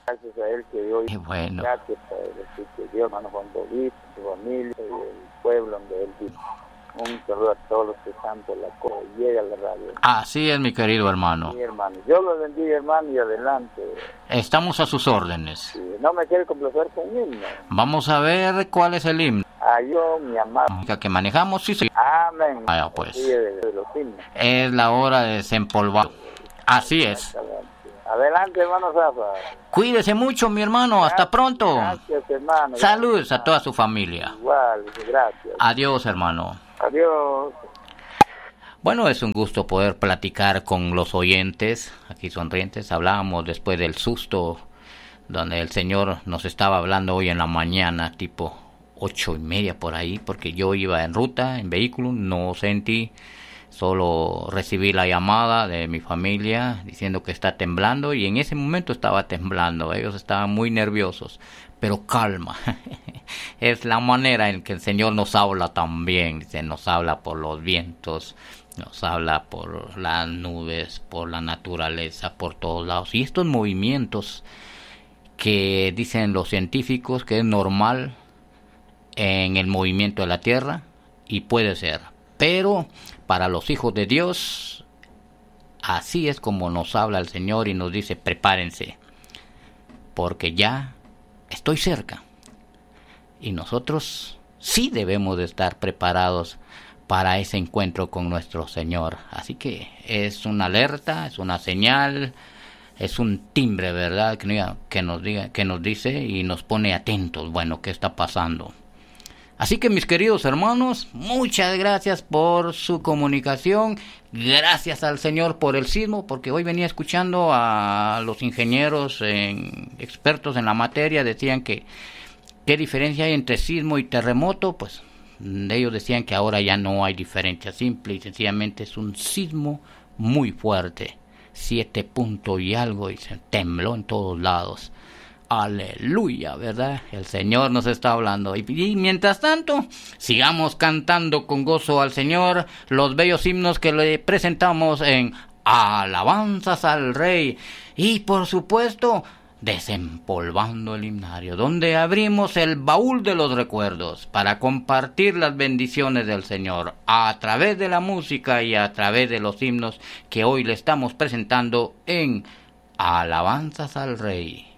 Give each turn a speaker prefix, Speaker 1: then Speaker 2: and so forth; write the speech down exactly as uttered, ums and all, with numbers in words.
Speaker 1: Gracias a él que hoy,
Speaker 2: Qué bueno.
Speaker 1: gracias a él, así que Dios, hermano Juan David, su familia y el pueblo donde él vive. Un saludo a todos los que están por la cosa y llega a la radio.
Speaker 2: Así es, mi querido hermano.
Speaker 1: Sí, hermano. Yo lo bendiga, hermano, y adelante.
Speaker 2: Estamos a sus órdenes.
Speaker 1: Sí, no me quiere complacer con himno.
Speaker 2: Vamos a ver cuál es el himno.
Speaker 1: Ah, yo, mi amado.
Speaker 2: Que manejamos, sí, sí.
Speaker 1: Amén.
Speaker 2: Ah, pues.
Speaker 1: Sí, de, de los himnos.
Speaker 2: Es la hora de desempolvar. Así es.
Speaker 1: Adelante, hermano Zafa.
Speaker 2: Cuídese mucho, mi hermano. Hasta pronto.
Speaker 1: Gracias, hermano.
Speaker 2: Saludos
Speaker 1: Gracias,
Speaker 2: a toda su familia.
Speaker 1: Igual, gracias.
Speaker 2: Adiós, hermano.
Speaker 1: Adiós.
Speaker 2: Bueno, es un gusto poder platicar con los oyentes, aquí sonrientes. Hablábamos después del susto, donde el Señor nos estaba hablando hoy en la mañana, tipo ocho y media por ahí, porque yo iba en ruta, en vehículo, no sentí, solo recibí la llamada de mi familia diciendo que está temblando, y en ese momento estaba temblando, ellos estaban muy nerviosos, pero calma. Es la manera en que el Señor nos habla también, dice, nos habla por los vientos, nos habla por las nubes, por la naturaleza, por todos lados. Y estos movimientos que dicen los científicos que es normal en el movimiento de la Tierra, y puede ser, pero para los hijos de Dios, así es como nos habla el Señor y nos dice, prepárense, porque ya estoy cerca. Y nosotros sí debemos de estar preparados para ese encuentro con nuestro Señor. Así que es una alerta, es una señal, es un timbre, ¿verdad? Que nos diga, que nos dice y nos pone atentos. Bueno, ¿qué está pasando? Así que mis queridos hermanos, muchas gracias por su comunicación. Gracias al Señor por el sismo, porque hoy venía escuchando a los ingenieros en, expertos en la materia, decían que ¿qué diferencia hay entre sismo y terremoto? Pues ellos decían que ahora ya no hay diferencia, simple y sencillamente es un sismo muy fuerte, siete puntos y algo, y se tembló en todos lados. Aleluya, ¿verdad? El Señor nos está hablando. Y, y mientras tanto, sigamos cantando con gozo al Señor los bellos himnos que le presentamos en Alabanzas al Rey. Y por supuesto, Desempolvando el Himnario, donde abrimos el baúl de los recuerdos para compartir las bendiciones del Señor a través de la música y a través de los himnos que hoy le estamos presentando en Alabanzas al Rey.